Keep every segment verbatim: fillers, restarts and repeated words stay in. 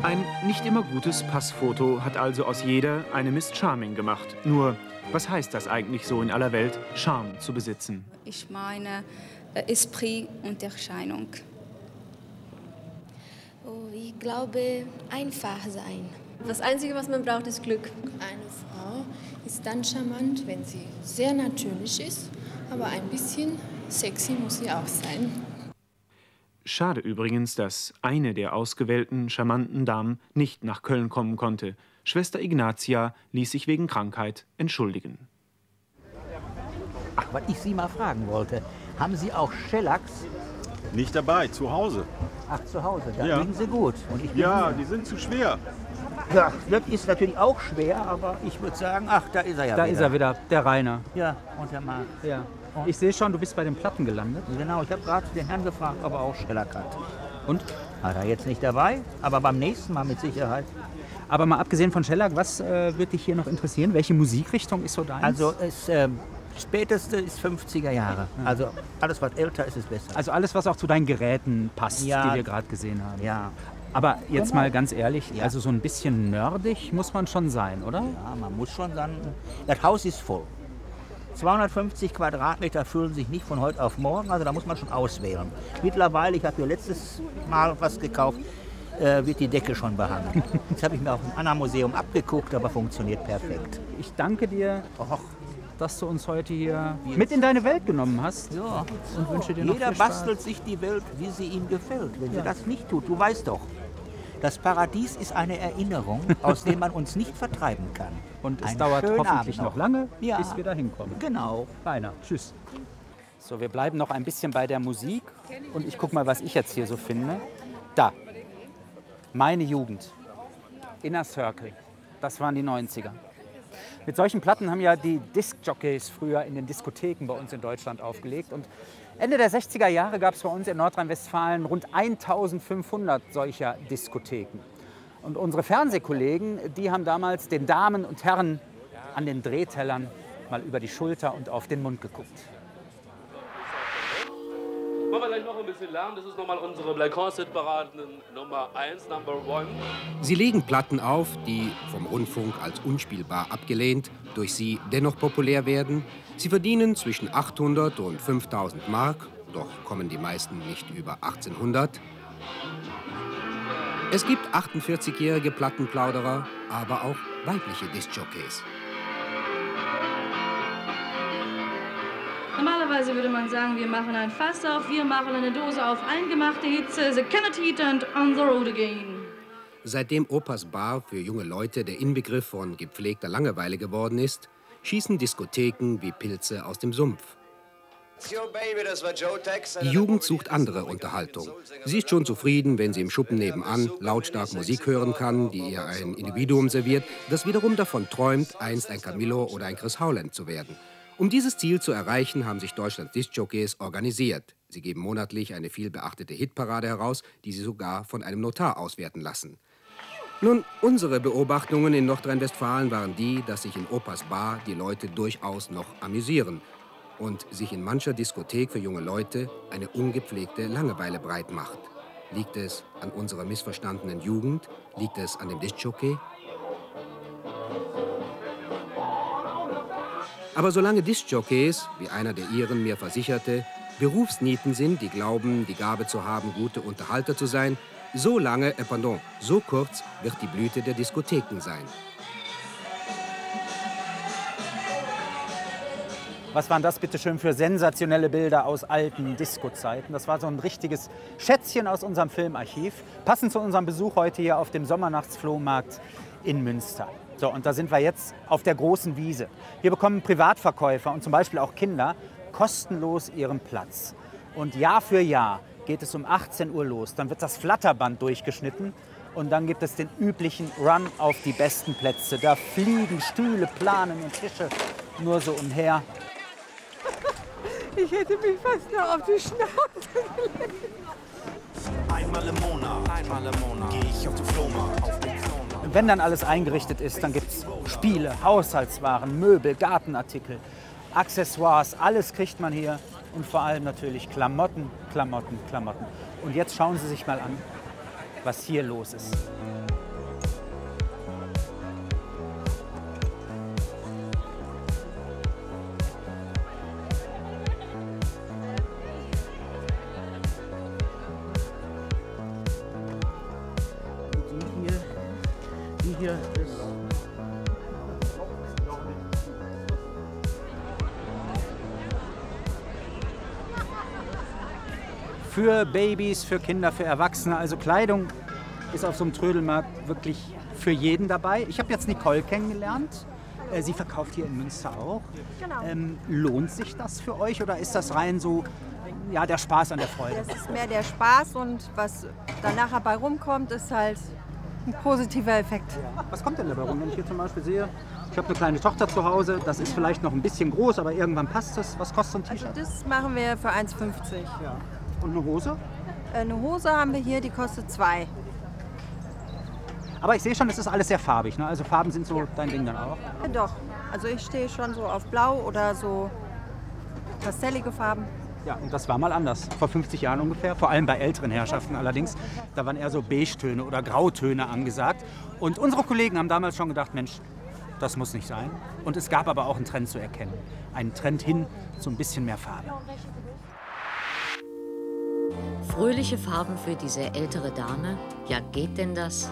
Ein nicht immer gutes Passfoto hat also aus jeder eine Miss Charming gemacht. Nur, was heißt das eigentlich so in aller Welt, Charme zu besitzen? Ich meine äh, Esprit und Erscheinung. Oh, ich glaube, einfach sein. Das Einzige, was man braucht, ist Glück. Eine Frau ist dann charmant, wenn sie sehr natürlich ist, aber ein bisschen sexy muss sie auch sein. Schade übrigens, dass eine der ausgewählten charmanten Damen nicht nach Köln kommen konnte. Schwester Ignatia ließ sich wegen Krankheit entschuldigen. Ach, was ich Sie mal fragen wollte, haben Sie auch Shellacks? Nicht dabei, zu Hause. Ach, zu Hause, da Ja. liegen sie gut. Und ich bin Ja, hier. die sind zu schwer. Ja, das ist natürlich auch schwer, aber ich würde sagen, ach, da ist er ja Da wieder. ist er wieder, der Rainer. Ja, und der Marc. Ja. Ich sehe schon, du bist bei den Platten gelandet. Genau, ich habe gerade den Herrn gefragt, ob er auch Shellac hat. Und? Hat er jetzt nicht dabei, aber beim nächsten Mal mit Sicherheit. Aber mal abgesehen von Shellac, was äh, würde dich hier noch interessieren? Welche Musikrichtung ist so deins? Also das ähm, späteste ist fünfziger Jahre. Also alles, was älter ist, ist besser. Also alles, was auch zu deinen Geräten passt, Ja. die wir gerade gesehen haben. Ja. Aber jetzt Genau. mal ganz ehrlich, Ja. also so ein bisschen nerdig muss man schon sein, oder? Ja, man muss schon sagen, das Haus ist voll. zweihundertfünfzig Quadratmeter füllen sich nicht von heute auf morgen, also da muss man schon auswählen. Mittlerweile, ich habe hier letztes Mal was gekauft, äh, wird die Decke schon behangen. Das habe ich mir auf einem anderen Museum abgeguckt, aber funktioniert perfekt. Ich danke dir, och, dass du uns heute hier mit in deine Welt genommen hast. Ja. Und wünsche dir noch Jeder viel Spaß. bastelt sich die Welt, wie sie ihm gefällt. Wenn sie das nicht tut, du weißt doch, das Paradies ist eine Erinnerung, aus der man uns nicht vertreiben kann. Und es Einen dauert schönen hoffentlich Abend noch lange, Ja. bis wir da hinkommen. Genau. Rainer, tschüss. So, wir bleiben noch ein bisschen bei der Musik und ich gucke mal, was ich jetzt hier so finde. Da, meine Jugend, Inner Circle, das waren die neunziger. Mit solchen Platten haben ja die Disc-Jockeys früher in den Diskotheken bei uns in Deutschland aufgelegt. Und Ende der sechziger Jahre gab es bei uns in Nordrhein-Westfalen rund eintausendfünfhundert solcher Diskotheken. Und unsere Fernsehkollegen, die haben damals den Damen und Herren an den Drehtellern mal über die Schulter und auf den Mund geguckt. Wollen wir gleich noch ein bisschen lernen? Das ist nochmal unsere Black Horse Hitparaden Nummer eins, Number one. Sie legen Platten auf, die vom Rundfunk als unspielbar abgelehnt, durch sie dennoch populär werden. Sie verdienen zwischen achthundert und fünftausend Mark, doch kommen die meisten nicht über achtzehnhundert. Es gibt achtundvierzigjährige Plattenplauderer, aber auch weibliche Diskjockeys. Normalerweise würde man sagen, wir machen ein Fass auf, wir machen eine Dose auf eingemachte Hitze, the cannot heat and on the road again. Seitdem Opas Bar für junge Leute der Inbegriff von gepflegter Langeweile geworden ist, schießen Diskotheken wie Pilze aus dem Sumpf. Die Jugend sucht andere Unterhaltung. Sie ist schon zufrieden, wenn sie im Schuppen nebenan lautstark Musik hören kann, die ihr ein Individuum serviert, das wiederum davon träumt, einst ein Camillo oder ein Chris Howland zu werden. Um dieses Ziel zu erreichen, haben sich Deutschlands Diskjockeys organisiert. Sie geben monatlich eine vielbeachtete Hitparade heraus, die sie sogar von einem Notar auswerten lassen. Nun, unsere Beobachtungen in Nordrhein-Westfalen waren die, dass sich in Opas Bar die Leute durchaus noch amüsieren und sich in mancher Diskothek für junge Leute eine ungepflegte Langeweile breit macht. Liegt es an unserer missverstandenen Jugend? Liegt es an dem Diskjockey? Aber solange Diskjockeys, wie einer der ihren mir versicherte, Berufsnieten sind, die glauben, die Gabe zu haben, gute Unterhalter zu sein, so lange, äh, pardon, so kurz wird die Blüte der Diskotheken sein. Was waren das bitte schön für sensationelle Bilder aus alten Disco-Zeiten? Das war so ein richtiges Schätzchen aus unserem Filmarchiv, passend zu unserem Besuch heute hier auf dem Sommernachtsflohmarkt in Münster. So, und da sind wir jetzt auf der großen Wiese. Hier bekommen Privatverkäufer und zum Beispiel auch Kinder kostenlos ihren Platz. Und Jahr für Jahr geht es um achtzehn Uhr los. Dann wird das Flatterband durchgeschnitten und dann gibt es den üblichen Run auf die besten Plätze. Da fliegen Stühle, Planen und Tische nur so umher. Ich hätte mich fast noch auf die Schnauze gelegt. Einmal im Monat, einmal im Monat gehe ich auf den Flohmarkt. Auf den Flohmarkt. Wenn dann alles eingerichtet ist, dann gibt es Spiele, Haushaltswaren, Möbel, Gartenartikel, Accessoires, alles kriegt man hier. Und vor allem natürlich Klamotten, Klamotten, Klamotten. Und jetzt schauen Sie sich mal an, was hier los ist. hier ist. Für Babys, für Kinder, für Erwachsene. Also Kleidung ist auf so einem Trödelmarkt wirklich für jeden dabei. Ich habe jetzt Nicole kennengelernt. Sie verkauft hier in Münster auch. Genau. Ähm, lohnt sich das für euch oder ist das rein so ja, der Spaß an der Freude? Das ist mehr der Spaß und was danach dabei rumkommt, ist halt ein positiver Effekt. Was kommt denn dabei rum, wenn ich hier zum Beispiel sehe, ich habe eine kleine Tochter zu Hause, das ist vielleicht noch ein bisschen groß, aber irgendwann passt es. Was kostet so ein T-Shirt? Also das machen wir für eins fünfzig. Ja. Und eine Hose? Eine Hose haben wir hier, die kostet zwei. Aber ich sehe schon, das ist alles sehr farbig. Ne? Also Farben sind so ja. dein Ding dann auch? Ja, doch. Also ich stehe schon so auf Blau oder so pastellige Farben. Ja, und das war mal anders. Vor fünfzig Jahren ungefähr. Vor allem bei älteren Herrschaften allerdings. Da waren eher so Beige-Töne oder Grautöne angesagt. Und unsere Kollegen haben damals schon gedacht, Mensch, das muss nicht sein. Und es gab aber auch einen Trend zu erkennen. Einen Trend hin zu ein bisschen mehr Farbe. Fröhliche Farben für diese ältere Dame? Ja, geht denn das?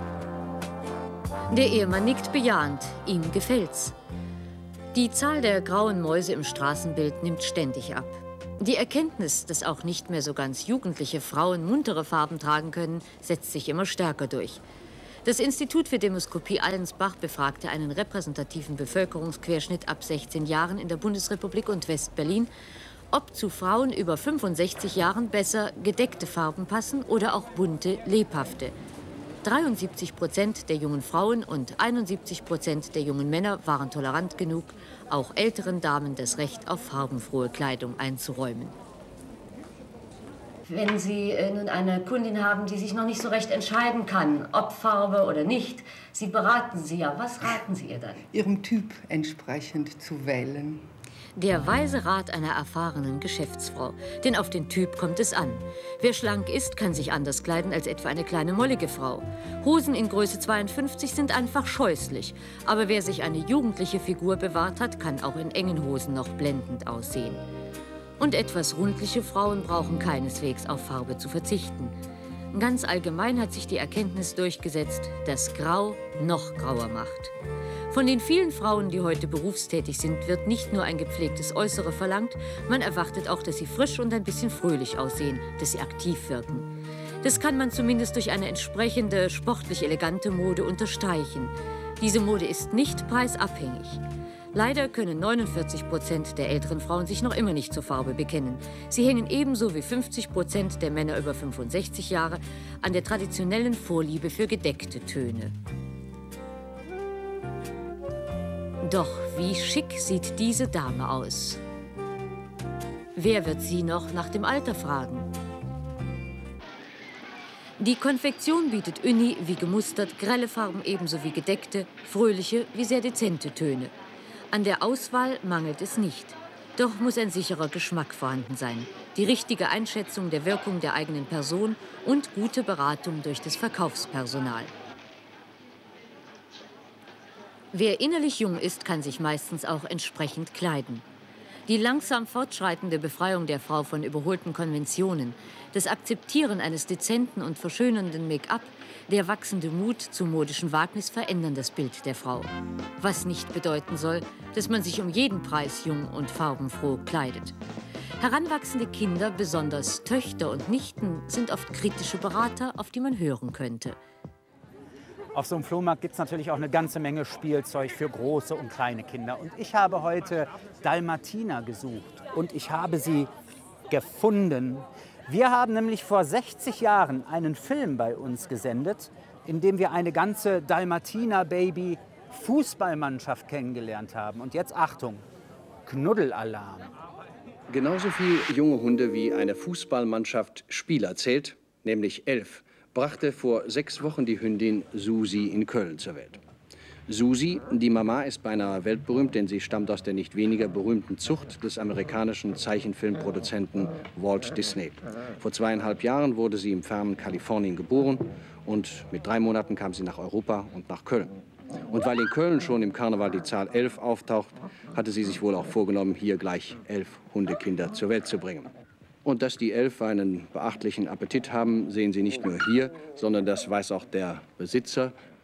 Der Ehemann nickt bejahend. Ihm gefällt's. Die Zahl der grauen Mäuse im Straßenbild nimmt ständig ab. Die Erkenntnis, dass auch nicht mehr so ganz jugendliche Frauen muntere Farben tragen können, setzt sich immer stärker durch. Das Institut für Demoskopie Allensbach befragte einen repräsentativen Bevölkerungsquerschnitt ab sechzehn Jahren in der Bundesrepublik und West-Berlin, ob zu Frauen über fünfundsechzig Jahren besser gedeckte Farben passen oder auch bunte, lebhafte. dreiundsiebzig Prozent der jungen Frauen und einundsiebzig Prozent der jungen Männer waren tolerant genug, auch älteren Damen das Recht auf farbenfrohe Kleidung einzuräumen. Wenn Sie äh, nun eine Kundin haben, die sich noch nicht so recht entscheiden kann, ob Farbe oder nicht, Sie beraten sie ja. Was raten Sie ihr dann? Ihrem Typ entsprechend zu wählen. Der weise Rat einer erfahrenen Geschäftsfrau. Denn auf den Typ kommt es an. Wer schlank ist, kann sich anders kleiden als etwa eine kleine mollige Frau. Hosen in Größe zweiundfünfzig sind einfach scheußlich. Aber wer sich eine jugendliche Figur bewahrt hat, kann auch in engen Hosen noch blendend aussehen. Und etwas rundliche Frauen brauchen keineswegs auf Farbe zu verzichten. Ganz allgemein hat sich die Erkenntnis durchgesetzt, dass Grau noch grauer macht. Von den vielen Frauen, die heute berufstätig sind, wird nicht nur ein gepflegtes Äußere verlangt, man erwartet auch, dass sie frisch und ein bisschen fröhlich aussehen, dass sie aktiv wirken. Das kann man zumindest durch eine entsprechende, sportlich elegante Mode unterstreichen. Diese Mode ist nicht preisabhängig. Leider können neunundvierzig Prozent der älteren Frauen sich noch immer nicht zur Farbe bekennen. Sie hängen ebenso wie fünfzig Prozent der Männer über fünfundsechzig Jahre an der traditionellen Vorliebe für gedeckte Töne. Doch wie schick sieht diese Dame aus? Wer wird sie noch nach dem Alter fragen? Die Konfektion bietet uni wie gemustert, grelle Farben ebenso wie gedeckte, fröhliche wie sehr dezente Töne. An der Auswahl mangelt es nicht. Doch muss ein sicherer Geschmack vorhanden sein, die richtige Einschätzung der Wirkung der eigenen Person und gute Beratung durch das Verkaufspersonal. Wer innerlich jung ist, kann sich meistens auch entsprechend kleiden. Die langsam fortschreitende Befreiung der Frau von überholten Konventionen, das Akzeptieren eines dezenten und verschönernden Make-up, der wachsende Mut zum modischen Wagnis verändern das Bild der Frau. Was nicht bedeuten soll, dass man sich um jeden Preis jung und farbenfroh kleidet. Heranwachsende Kinder, besonders Töchter und Nichten, sind oft kritische Berater, auf die man hören könnte. Auf so einem Flohmarkt gibt es natürlich auch eine ganze Menge Spielzeug für große und kleine Kinder. Und ich habe heute Dalmatiner gesucht und ich habe sie gefunden. Wir haben nämlich vor sechzig Jahren einen Film bei uns gesendet, in dem wir eine ganze Dalmatiner-Baby-Fußballmannschaft kennengelernt haben. Und jetzt Achtung, Knuddelalarm. Genauso viele junge Hunde wie eine Fußballmannschaft Spieler zählt, nämlich elf, brachte vor sechs Wochen die Hündin Susi in Köln zur Welt. Susi, die Mama, ist beinahe weltberühmt, denn sie stammt aus der nicht weniger berühmten Zucht des amerikanischen Zeichenfilmproduzenten Walt Disney. Vor zweieinhalb Jahren wurde sie im fernen Kalifornien geboren und mit drei Monaten kam sie nach Europa und nach Köln. Und weil in Köln schon im Karneval die Zahl elf auftaucht, hatte sie sich wohl auch vorgenommen, hier gleich elf Hundekinder zur Welt zu bringen. Und dass die elf einen beachtlichen Appetit haben, sehen Sie nicht nur hier, sondern das weiß auch der Besitzer.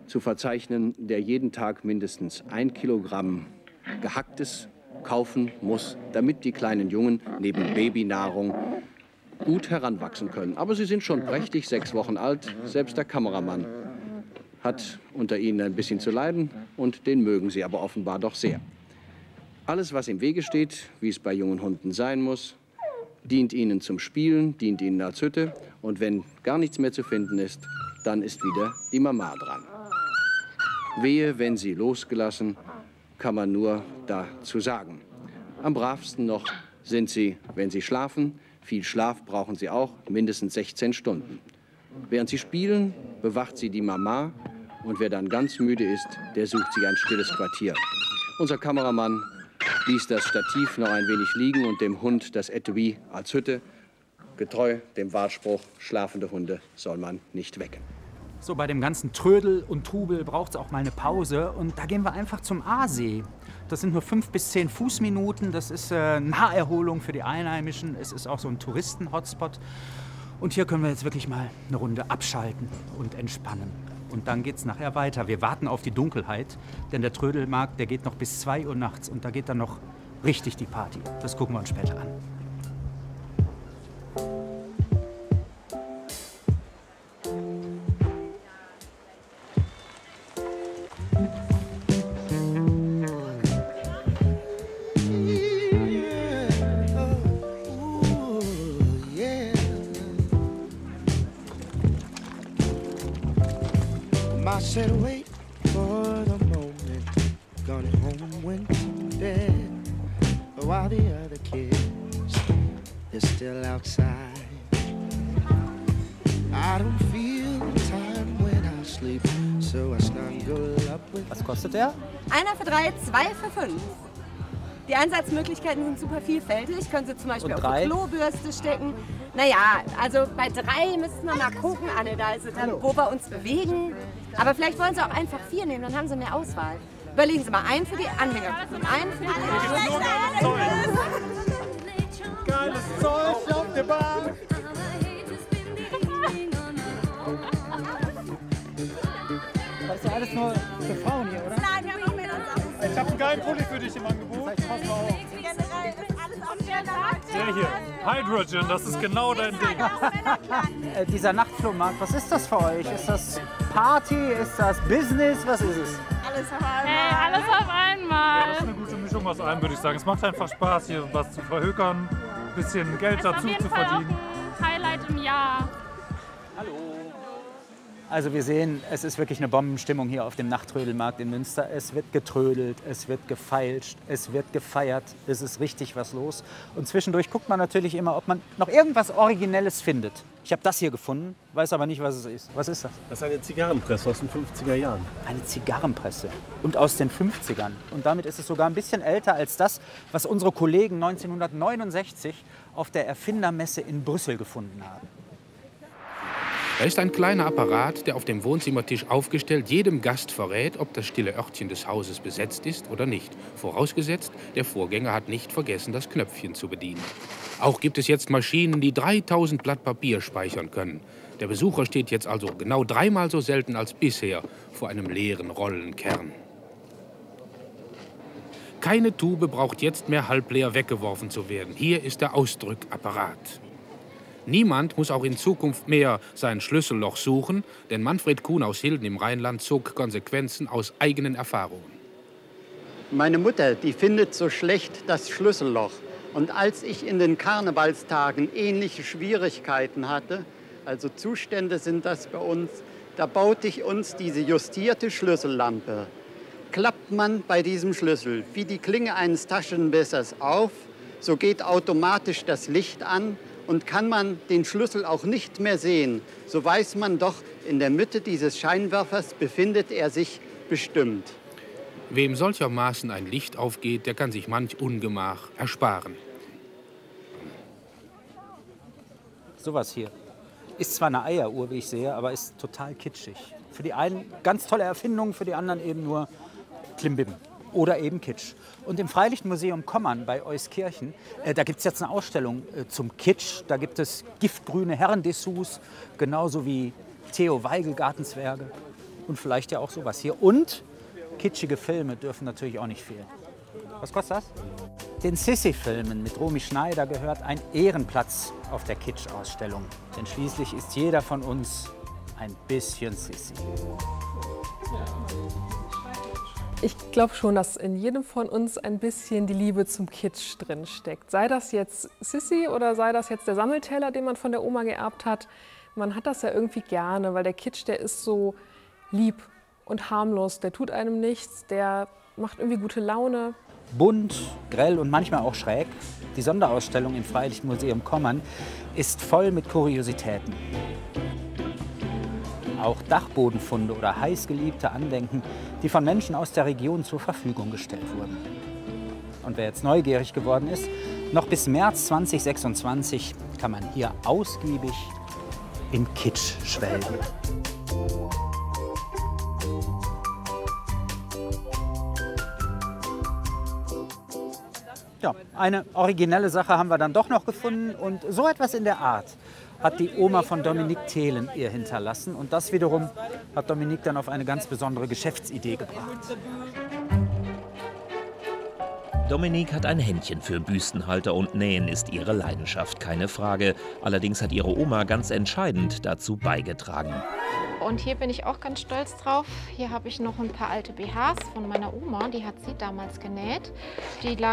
zu verzeichnen, der jeden Tag mindestens ein Kilogramm Gehacktes kaufen muss, damit die kleinen Jungen neben Babynahrung gut heranwachsen können. Aber sie sind schon prächtig, sechs Wochen alt. Selbst der Kameramann hat unter ihnen ein bisschen zu leiden und den mögen sie aber offenbar doch sehr. Alles, was im Wege steht, wie es bei jungen Hunden sein muss, dient ihnen zum Spielen, dient ihnen als Hütte. Und wenn gar nichts mehr zu finden ist, dann ist wieder die Mama dran. Wehe, wenn sie losgelassen, kann man nur dazu sagen. Am bravsten noch sind sie, wenn sie schlafen. Viel Schlaf brauchen sie auch, mindestens sechzehn Stunden. Während sie spielen, bewacht sie die Mama. Und wer dann ganz müde ist, der sucht sich ein stilles Quartier. Unser Kameramann ließ das Stativ noch ein wenig liegen und dem Hund das Etui als Hütte. Getreu dem Wahrspruch, schlafende Hunde soll man nicht wecken. So, bei dem ganzen Trödel und Trubel braucht es auch mal eine Pause. Und da gehen wir einfach zum Aasee. Das sind nur fünf bis zehn Fußminuten. Das ist äh, Naherholung für die Einheimischen. Es ist auch so ein Touristen-Hotspot. Und hier können wir jetzt wirklich mal eine Runde abschalten und entspannen. Und dann geht es nachher weiter. Wir warten auf die Dunkelheit, denn der Trödelmarkt, der geht noch bis zwei Uhr nachts. Und da geht dann noch richtig die Party. Das gucken wir uns später an. I said wait for the moment, gone home when to bed, while the other kids, they're still outside. I don't feel time when I sleep, so I snuggle up with... Was kostet der? Einer für drei, zwei für fünf. Die Einsatzmöglichkeiten sind super vielfältig. Können Sie zum Beispiel auf die Klobürste stecken. Naja, also bei drei müssen wir mal gucken, Anne, da ist es dann, wo wir uns bewegen. Aber vielleicht wollen Sie auch einfach vier nehmen, dann haben Sie mehr Auswahl. Überlegen Sie mal, einen für die Anhänger und einen für die Zeug. Geiles Zeug auf der Bahn. Das ist ja alles nur für Frauen hier, oder? Nein, wir haben auch Männer. Ich habe einen geilen Pulli für dich im Angebot. Das heißt, pass mal auf. Der hier, Hydrogen, das ist genau dein Ding. äh, dieser Nachtflohmarkt, was ist das für euch? Ist das Party? Ist das Business? Was ist es? Alles auf einmal. Hey, alles auf einmal. Ja, das ist eine gute Mischung aus allem, würde ich sagen. Es macht einfach Spaß, hier was zu verhökern, ein bisschen Geld dazu zu verdienen. Ein Highlight im Jahr. Hallo. Also wir sehen, es ist wirklich eine Bombenstimmung hier auf dem Nachttrödelmarkt in Münster. Es wird getrödelt, es wird gefeilscht, es wird gefeiert. Es ist richtig was los. Und zwischendurch guckt man natürlich immer, ob man noch irgendwas Originelles findet. Ich habe das hier gefunden, weiß aber nicht, was es ist. Was ist das? Das ist eine Zigarrenpresse aus den fünfziger Jahren. Eine Zigarrenpresse. Und aus den fünfzigern. Und damit ist es sogar ein bisschen älter als das, was unsere Kollegen neunzehnhundertneunundsechzig auf der Erfindermesse in Brüssel gefunden haben. Da ist ein kleiner Apparat, der auf dem Wohnzimmertisch aufgestellt jedem Gast verrät, ob das stille Örtchen des Hauses besetzt ist oder nicht. Vorausgesetzt, der Vorgänger hat nicht vergessen, das Knöpfchen zu bedienen. Auch gibt es jetzt Maschinen, die dreitausend Blatt Papier speichern können. Der Besucher steht jetzt also genau dreimal so selten als bisher vor einem leeren Rollenkern. Keine Tube braucht jetzt mehr halbleer weggeworfen zu werden. Hier ist der Ausdrückapparat. Niemand muss auch in Zukunft mehr sein Schlüsselloch suchen, denn Manfred Kuhn aus Hilden im Rheinland zog Konsequenzen aus eigenen Erfahrungen. Meine Mutter, die findet so schlecht das Schlüsselloch. Und als ich in den Karnevalstagen ähnliche Schwierigkeiten hatte, also Zustände sind das bei uns, da baute ich uns diese justierte Schlüssellampe. Klappt man bei diesem Schlüssel wie die Klinge eines Taschenmessers auf, so geht automatisch das Licht an. Und kann man den Schlüssel auch nicht mehr sehen, so weiß man doch, in der Mitte dieses Scheinwerfers befindet er sich bestimmt. Wem solchermaßen ein Licht aufgeht, der kann sich manch Ungemach ersparen. Sowas hier. Ist zwar eine Eieruhr, wie ich sehe, aber ist total kitschig. Für die einen ganz tolle Erfindung, für die anderen eben nur Klimbim. Oder eben Kitsch. Und im Freilichtmuseum Kommern bei Euskirchen, äh, da gibt es jetzt eine Ausstellung äh, zum Kitsch. Da gibt es giftgrüne Herrendessous, genauso wie Theo Weigel Gartenzwerge. Und vielleicht ja auch sowas hier. Und kitschige Filme dürfen natürlich auch nicht fehlen. Was kostet das? Den Sissi-Filmen mit Romy Schneider gehört ein Ehrenplatz auf der Kitsch-Ausstellung. Denn schließlich ist jeder von uns ein bisschen Sissi. Ich glaube schon, dass in jedem von uns ein bisschen die Liebe zum Kitsch drin steckt. Sei das jetzt Sissi oder sei das jetzt der Sammelteller, den man von der Oma geerbt hat. Man hat das ja irgendwie gerne, weil der Kitsch, der ist so lieb und harmlos. Der tut einem nichts, der macht irgendwie gute Laune. Bunt, grell und manchmal auch schräg. Die Sonderausstellung im Freilichtmuseum Kommern ist voll mit Kuriositäten. Auch Dachbodenfunde oder heißgeliebte Andenken, die von Menschen aus der Region zur Verfügung gestellt wurden. Und wer jetzt neugierig geworden ist, noch bis März zweitausendsechsundzwanzig kann man hier ausgiebig im Kitsch schwelgen. Ja, eine originelle Sache haben wir dann doch noch gefunden und so etwas in der Art hat die Oma von Dominique Thelen ihr hinterlassen und das wiederum hat Dominique dann auf eine ganz besondere Geschäftsidee gebracht. Dominique hat ein Händchen für Büstenhalter und Nähen ist ihre Leidenschaft, keine Frage. Allerdings hat ihre Oma ganz entscheidend dazu beigetragen. Und hier bin ich auch ganz stolz drauf. Hier habe ich noch ein paar alte B Hs von meiner Oma, die hat sie damals genäht. Die